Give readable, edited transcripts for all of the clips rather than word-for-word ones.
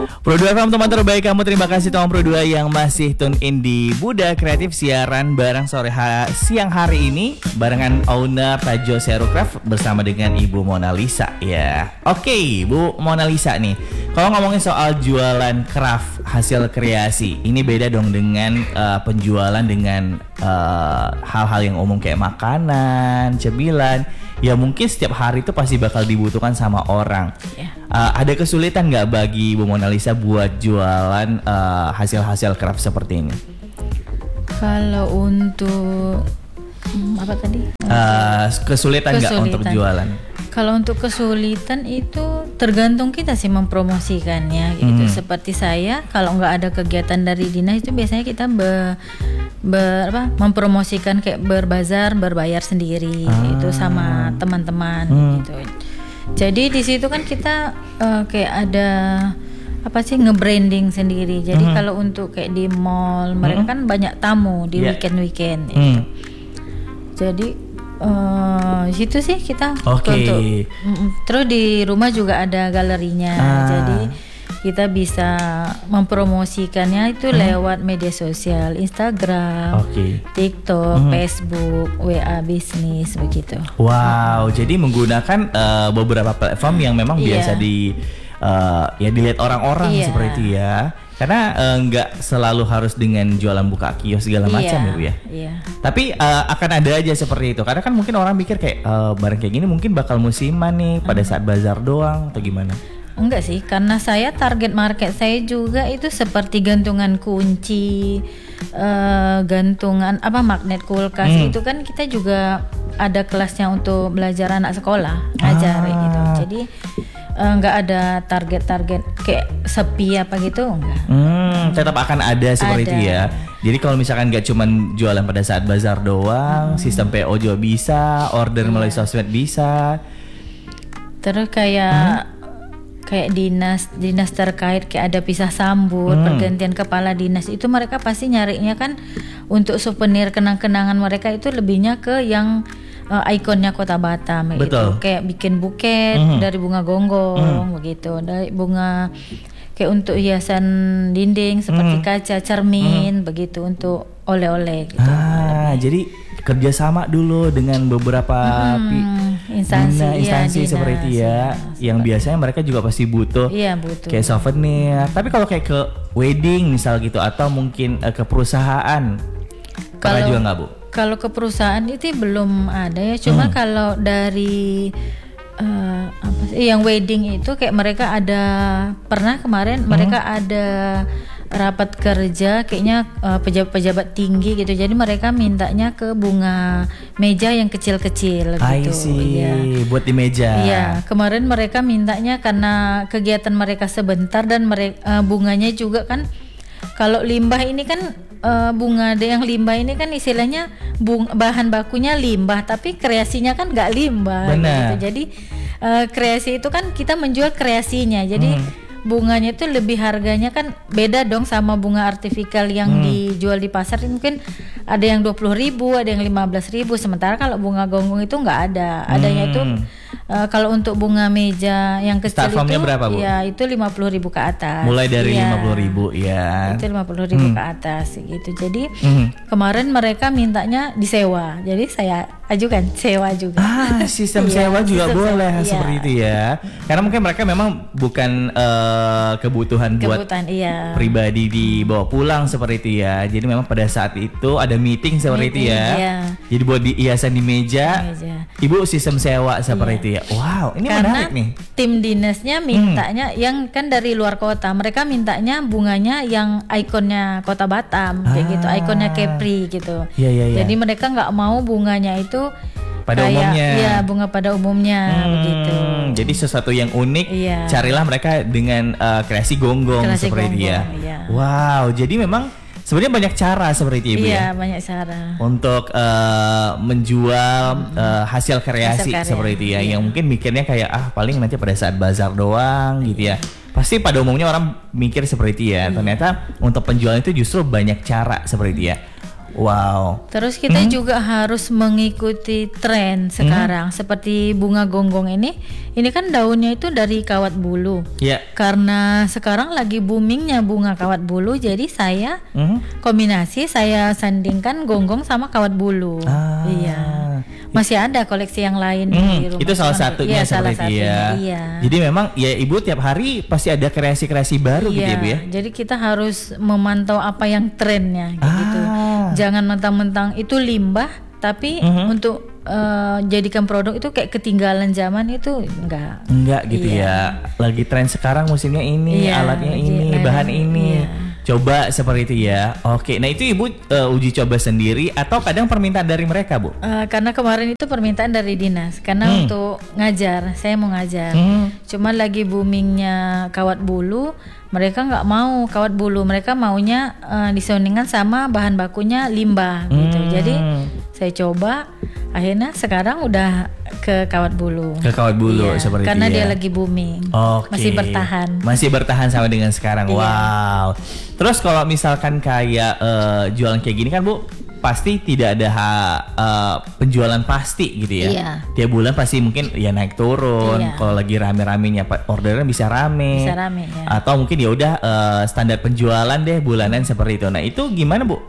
Pro 2 FM teman terbaik kamu, terima kasih teman Pro 2 yang masih tune in di Buddha Kreatif siaran bareng siang hari ini barengan owner Tajo Serocraft bersama dengan Ibu Mona Lisa ya. Oke, Bu Mona Lisa nih. Kalau ngomongin soal jualan craft hasil kreasi, ini beda dong dengan penjualan dengan hal-hal yang umum kayak makanan, cemilan. Ya mungkin setiap hari itu pasti bakal dibutuhkan sama orang. Ada kesulitan nggak bagi Bu Mona Lisa buat jualan hasil-hasil craft seperti ini? Kalau untuk apa tadi? Kesulitan nggak untuk jualan? Kalau untuk kesulitan itu tergantung kita sih mempromosikannya gitu. Seperti saya, kalau nggak ada kegiatan dari dinas itu biasanya kita mempromosikan kayak berbazar, berbayar sendiri itu sama teman-teman gitu. Jadi di situ kan kita kayak ada nge-branding sendiri. Jadi kalau untuk kayak di mall mereka kan banyak tamu di weekend gitu. Jadi situ sih kita untuk terus di rumah juga ada galerinya. Jadi kita bisa mempromosikannya itu lewat media sosial, Instagram, TikTok, Facebook, WA bisnis begitu. Wow, jadi menggunakan beberapa platform yang memang biasa dilihat orang-orang seperti itu ya. Karena nggak selalu harus dengan jualan buka kios segala macam ya Bu ya. Tapi akan ada aja seperti itu. Karena kan mungkin orang mikir kayak barang kayak gini mungkin bakal musiman nih pada saat bazar doang atau gimana? Enggak sih, karena saya target market saya juga itu seperti gantungan kunci, gantungan magnet kulkas itu kan kita juga ada kelasnya untuk belajar anak sekolah ngajar gitu. Jadi nggak ada target kayak sepi apa gitu enggak. Tetap akan ada seperti itu ya. Jadi kalau misalkan nggak cuman jualan pada saat bazar doang, sistem PO juga bisa, order melalui sosmed bisa. Terus kayak dinas terkait kayak ada pisah sambut, pergantian kepala dinas itu mereka pasti nyarinya kan untuk souvenir kenang-kenangan mereka itu lebihnya ke yang ikonnya Kota Batam gitu. Kayak bikin buket dari bunga gonggong begitu, dari bunga kayak untuk hiasan dinding seperti kaca, cermin begitu untuk oleh-oleh gitu. Jadi kerjasama dulu dengan beberapa instansi seperti itu ya, yang biasanya mereka juga pasti butuh kayak souvenir. Tapi kalau kayak ke wedding misal gitu atau mungkin ke perusahaan, pernah juga nggak Bu? Kalau ke perusahaan itu belum ada ya, cuma kalau dari yang wedding itu kayak mereka ada pernah kemarin mereka ada rapat kerja kayaknya pejabat-pejabat tinggi gitu. Jadi mereka mintanya ke bunga meja yang kecil-kecil gitu. Buat di meja. Iya, kemarin mereka mintanya karena kegiatan mereka sebentar dan bunganya juga kan kalau limbah ini kan bunga yang limbah ini kan istilahnya bahan bakunya limbah tapi kreasinya kan nggak limbah gitu. Jadi kreasi itu kan kita menjual kreasinya. Jadi bunganya itu lebih harganya kan beda dong sama bunga artifisial yang dijual di pasar. Mungkin ada yang 20.000, ada yang 15.000. Sementara kalau bunga gonggong itu nggak ada. Adanya itu kalau untuk bunga meja yang kecil itu berapa, Bu? Ya itu 50.000 ke atas. Mulai dari 50.000 ya. Itu 50.000 ke atas gitu. Jadi kemarin mereka mintanya disewa. Jadi saya ajukan sewa juga. Sistem sewa juga boleh seperti itu ya. Karena mungkin mereka memang bukan kebutuhan buat pribadi dibawa pulang seperti itu ya. Jadi memang pada saat itu ada meeting seperti itu ya. Jadi buat di hiasan di meja. Ibu sistem sewa seperti itu ya. Wow, ini karena menarik nih. Tim dinasnya mintanya yang kan dari luar kota. Mereka mintanya bunganya yang ikonnya Kota Batam kayak gitu, ikonnya Kepri gitu. Jadi mereka nggak mau bunganya itu pada umumnya. Iya, bunga pada umumnya begitu. Jadi sesuatu yang unik, carilah mereka dengan kreasi gonggong seperti itu ya. Wow, jadi memang sebenarnya banyak cara seperti itu ya. Banyak cara. Untuk menjual hasil kreasi seperti itu ya. Yang mungkin mikirnya kayak paling nanti pada saat bazar doang gitu ya. Pasti pada umumnya orang mikir seperti itu ya. Ternyata untuk penjualan itu justru banyak cara seperti itu ya. Wow. Terus kita juga harus mengikuti tren sekarang seperti bunga gonggong ini kan daunnya itu dari kawat bulu. Ya. Karena sekarang lagi boomingnya bunga kawat bulu, jadi saya kombinasi, saya sandingkan gonggong sama kawat bulu. Iya. Masih ada koleksi yang lain di rumah. Itu salah satunya salah seperti satunya, ya. iya. Jadi memang ya Ibu tiap hari pasti ada kreasi-kreasi baru gitu ya Bu ya. Jadi kita harus memantau apa yang trennya gitu. Jangan mentang-mentang itu limbah tapi untuk jadikan produk itu kayak ketinggalan zaman itu enggak gitu ya. Lagi tren sekarang musimnya ini, alatnya ini, bahan ini. Coba seperti itu ya. Oke, nah itu Ibu uji coba sendiri atau kadang permintaan dari mereka Bu? Karena kemarin itu permintaan dari dinas. Karena untuk ngajar, saya mau ngajar. Cuma lagi boomingnya kawat bulu, mereka nggak mau kawat bulu. Mereka maunya disandingkan sama bahan bakunya limbah gitu. Jadi saya coba, akhirnya sekarang udah ke kawat bulu. Ke kawat bulu seperti karena itu ya. Dia lagi booming. Masih bertahan sampai dengan sekarang. Wow. Terus kalau misalkan kayak jualan kayak gini kan Bu, pasti tidak ada penjualan pasti gitu ya. Tiap bulan pasti mungkin ya naik turun. Kalau lagi rame-ramenya orderan bisa rame. Ya. Atau mungkin ya udah standar penjualan deh bulanan seperti itu. Nah, itu gimana Bu?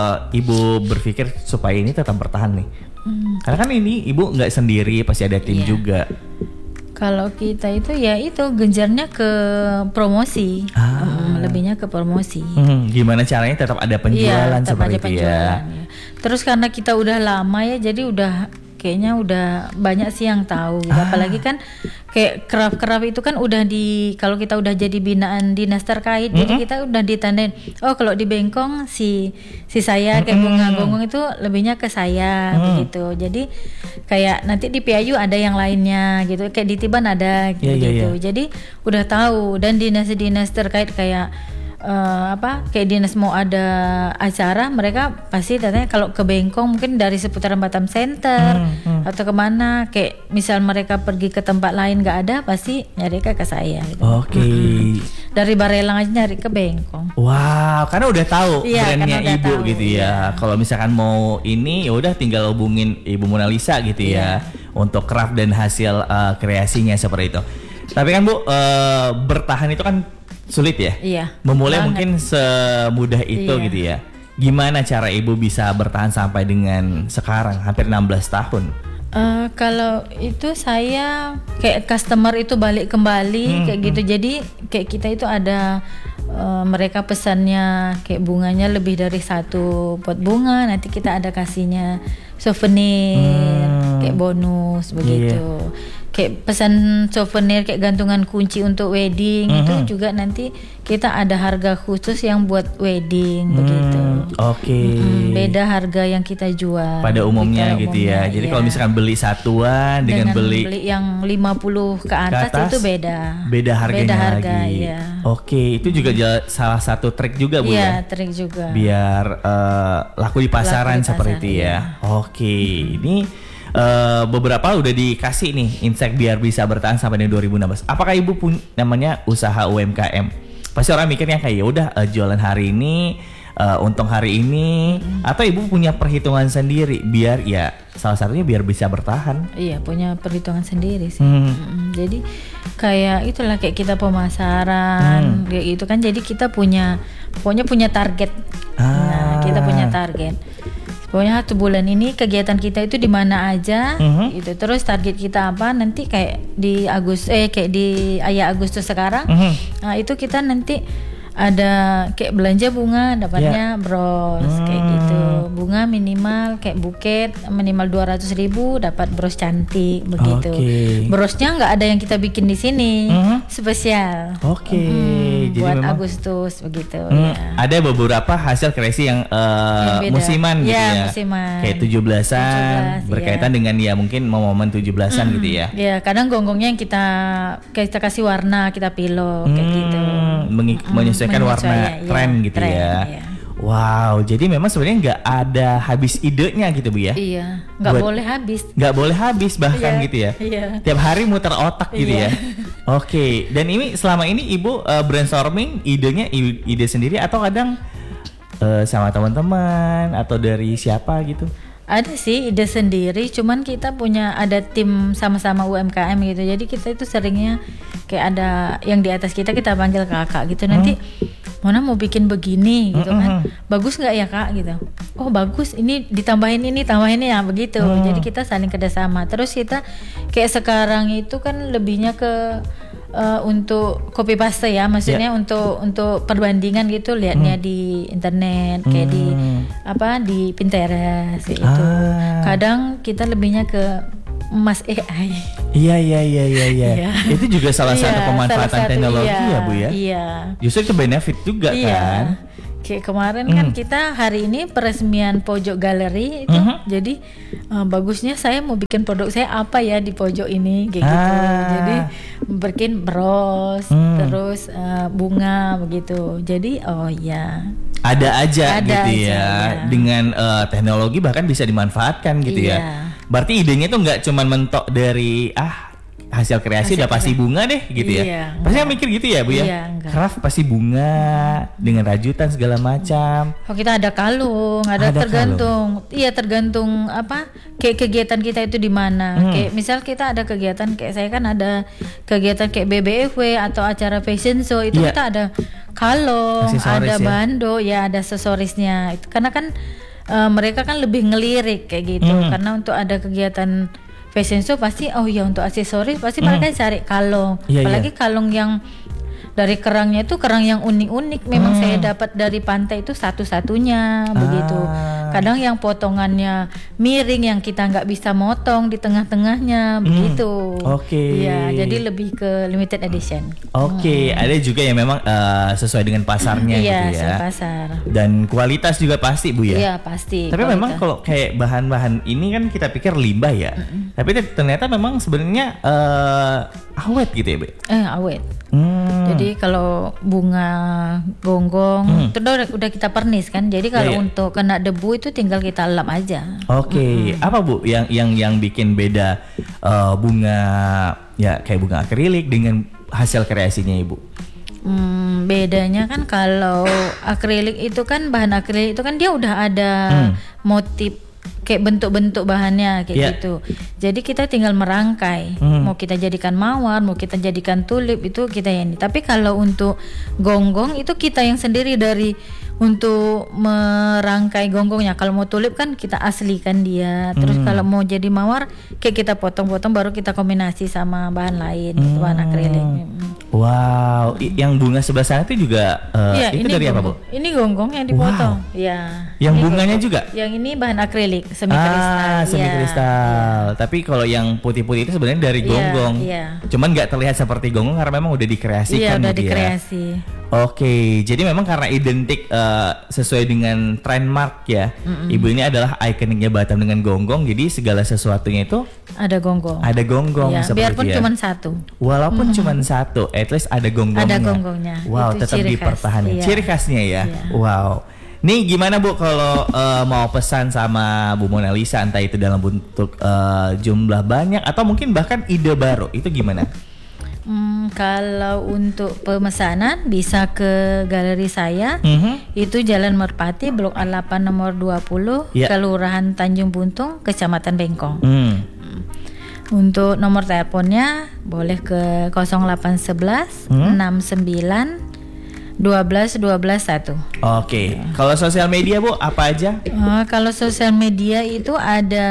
Ibu berpikir supaya ini tetap bertahan nih. Karena kan ini Ibu nggak sendiri, pasti ada tim juga. Kalau kita itu ya itu genjarnya ke promosi, lebihnya ke promosi. Gimana caranya tetap ada penjualan seperti itu ya. Terus karena kita udah lama ya, jadi kayaknya udah banyak sih yang tahu. Gitu. Apalagi kan kayak craft itu kan udah kalau kita udah jadi binaan dinas terkait, jadi kita udah ditandain. Oh kalau di Bengkong si saya kayak bunga gonggong itu lebihnya ke saya begitu. Jadi kayak nanti di PAYU ada yang lainnya gitu, kayak di Tiban ada gitu. Jadi udah tahu, dan dinas-dinas terkait kayak kayak dinas mau ada acara, mereka pasti datanya kalau ke Bengkong mungkin dari seputaran Batam Center atau kemana, kayak misal mereka pergi ke tempat lain nggak ada, pasti nyari ke saya gitu. Dari Barelang aja nyari ke Bengkong. Wow, karena udah tahu brandnya Ibu gitu ya. Kalau misalkan mau ini ya udah tinggal hubungin Ibu Mona Lisa gitu ya untuk craft dan hasil kreasinya seperti itu. Tapi kan Bu, bertahan itu kan sulit ya? Memulai banget. Mungkin semudah itu gitu ya. Gimana cara Ibu bisa bertahan sampai dengan sekarang hampir 16 tahun? Kalau itu saya kayak customer itu balik kembali kayak gitu. Jadi kayak kita itu ada mereka pesannya kayak bunganya lebih dari satu pot bunga, nanti kita ada kasihnya souvenir kayak bonus begitu. Kayak pesan souvenir kayak gantungan kunci untuk wedding itu juga nanti kita ada harga khusus yang buat wedding begitu. Beda harga yang kita jual pada umumnya gitu ya. Jadi kalau misalkan beli satuan dengan beli yang 50 ke atas itu beda harganya lagi. Itu juga salah satu trik juga Bu ya. Trik juga. Biar laku di pasaran seperti itu ya. Ini beberapa udah dikasih nih insight biar bisa bertahan sampai dengan 2016. Apakah Ibu punya namanya usaha UMKM? Pasti orang mikirnya kayak ya udah jualan hari ini, untung hari ini, atau Ibu punya perhitungan sendiri biar ya salah satunya biar bisa bertahan? Iya, punya perhitungan sendiri sih. Jadi kayak itulah kayak kita pemasaran kayak gitu kan. Jadi kita pokoknya punya target. Nah, kita punya target. Pokoknya 1 bulan ini kegiatan kita itu di mana aja, gitu. Terus target kita apa? Nanti kayak di Agustus sekarang, nah itu kita nanti ada kayak belanja bunga dapatnya bros kayak gitu. Bunga minimal kayak buket minimal 200.000 dapat bros cantik begitu. Brosnya nggak ada yang kita bikin di sini, spesial. Jadi buat memang Agustus begitu. Ada beberapa hasil kreasi yang musiman gitu ya. Musiman. Kayak 17-an berkaitan dengan ya mungkin momen 17-an gitu ya. Iya, kadang gonggongnya yang kita kasih warna, kita pilok kayak gitu. Menyesuaikan warna tren gitu ya. Wow, jadi memang sebenarnya nggak ada habis idenya gitu Bu ya? Iya, nggak boleh habis. Nggak boleh habis bahkan gitu ya? Tiap hari muter otak gitu ya? Dan ini selama ini Ibu brainstorming idenya ide sendiri atau kadang sama teman-teman atau dari siapa gitu? Ada sih ide sendiri, cuman kita punya ada tim sama-sama UMKM gitu. Jadi kita itu seringnya kayak ada yang di atas kita panggil kakak gitu. Nanti Mona mau bikin begini gitu kan. Bagus nggak ya kak gitu. Oh bagus, ini ditambahin ini, tambahin ini ya begitu. Jadi kita saling kerjasama. Terus kita kayak sekarang itu kan lebihnya ke untuk copy paste ya, maksudnya untuk perbandingan gitu, lihatnya di internet kayak di Pinterest itu. Kadang kita lebihnya ke Mas AI. Iya. Itu juga salah satu pemanfaatan teknologi ya Bu ya. Iya. Justru itu benefit juga kan. Kayak kemarin kan kita hari ini peresmian pojok galeri itu, jadi bagusnya saya mau bikin produk saya apa ya di pojok ini kayak gitu. Jadi bikin bros, terus bunga begitu. Jadi ada aja gitu ya. Dengan teknologi bahkan bisa dimanfaatkan gitu ya. Berarti idenya tuh nggak cuma mentok dari hasil kreasi udah pasti bunga deh gitu ya. Pasti mikir gitu ya Bu ya. Craft pasti bunga dengan rajutan segala macam. Oh kita ada kalung, ada tergantung. Iya tergantung kayak kegiatan kita itu di mana. Kayak misal kita ada kegiatan kayak saya kan ada kegiatan kayak BBFW atau acara fashion show itu kita ada kalung, ada bando, ada aksesorisnya. Itu karena kan mereka kan lebih ngelirik kayak gitu. Karena untuk ada kegiatan fashion show pasti untuk aksesoris pasti mereka cari kalung. Apalagi kalung yang dari kerangnya itu kerang yang unik-unik. Memang saya dapat dari pantai itu satu-satunya begitu. Kadang yang potongannya miring yang kita nggak bisa motong di tengah-tengahnya begitu. Iya, jadi lebih ke limited edition. Ada juga yang memang sesuai dengan pasarnya gitu ya. Iya, pasar. Dan kualitas juga pasti Bu ya. Iya, pasti. Tapi kualitas. memang kalau kayak bahan-bahan ini kan kita pikir limbah ya. Tapi ternyata memang sebenarnya awet gitu ya Bu. Awet. Jadi kalau bunga gonggong itu udah kita pernis kan. Jadi kalau untuk kena debu itu tinggal kita lap aja. Apa Bu yang bikin beda bunga kayak bunga akrilik dengan hasil kreasinya Ibu? Bedanya kan kalau akrilik itu kan bahan akrilik itu kan dia udah ada motif kayak bentuk-bentuk bahannya kayak gitu. Jadi kita tinggal merangkai. Mau kita jadikan mawar, mau kita jadikan tulip itu kita ini. Tapi kalau untuk gonggong itu kita yang sendiri dari untuk merangkai gonggongnya. Kalau mau tulip kan kita aslikan dia. Terus kalau mau jadi mawar kayak kita potong-potong baru kita kombinasi sama bahan lain, bahan akrilik. Wow, yang bunga sebelah sana itu juga itu dari gonggong. apa Bu? Ini gonggong yang dipotong. Yang bunganya gonggong juga? Yang ini bahan akrilik, semi kristal. Semi kristal. Tapi kalau yang putih-putih itu sebenarnya dari gonggong. Cuman nggak terlihat seperti gonggong karena memang udah dikreasikan. Udah dikreasi. Jadi memang karena identik sesuai dengan trademark ya. Ibu ini adalah ikoniknya Batam dengan gonggong. Jadi segala sesuatunya itu ada gonggong. Ada gonggong biarpun cuma satu. Walaupun cuma satu, at least ada gonggongnya. Ada gonggongnya. Wow, itu tetap dipertahankan. Ciri khasnya ya. Wow. Nih gimana Bu kalau mau pesan sama Bu Mona Lisa, entah itu dalam bentuk jumlah banyak atau mungkin bahkan ide baru, itu gimana? Kalau untuk pemesanan bisa ke galeri saya, itu Jalan Merpati, Blok A8 nomor 20, Kelurahan Tanjung Buntung, Kecamatan Bengkong. Untuk nomor teleponnya boleh ke 0811 69 12 1. Kalau sosial media Bu apa aja? Kalau sosial media itu ada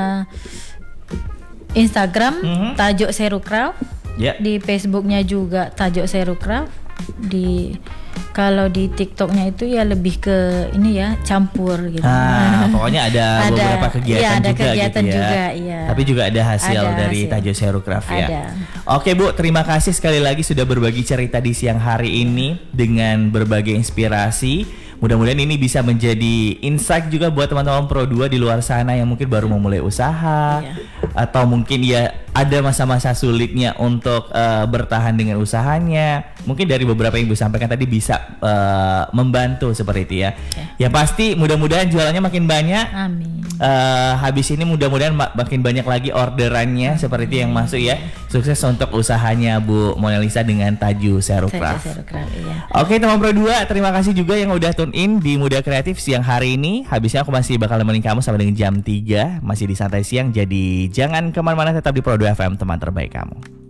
Instagram Tajuk Serucraft. Di Facebooknya juga Tajuk Serucraft. Kalau di TikToknya itu ya lebih ke ini ya campur gitu. Pokoknya ada beberapa kegiatan ada juga kegiatan gitu ya. Juga, iya. Tapi juga ada hasil dari Tajuk Serucraft ya. Oke Bu, terima kasih sekali lagi sudah berbagi cerita di siang hari ini dengan berbagai inspirasi. Mudah-mudahan ini bisa menjadi insight juga buat teman-teman Pro 2 di luar sana yang mungkin baru memulai usaha atau mungkin ada masa-masa sulitnya untuk bertahan dengan usahanya. Mungkin dari beberapa yang Ibu sampaikan tadi bisa membantu seperti itu ya. Ya pasti mudah-mudahan jualannya makin banyak. Amin. Habis ini mudah-mudahan makin banyak lagi orderannya seperti yang masuk ya. Sukses untuk usahanya Bu Mona Lisa dengan Taju Serucraft. Iya. Oke teman Pro 2, terima kasih juga yang udah tune in di Muda Kreatif siang hari ini. Habisnya aku masih bakal nemenin kamu sampai dengan jam 3. Masih di Santai Siang, jadi jangan kemana-mana, tetap di Pro 2 FM, teman terbaik kamu.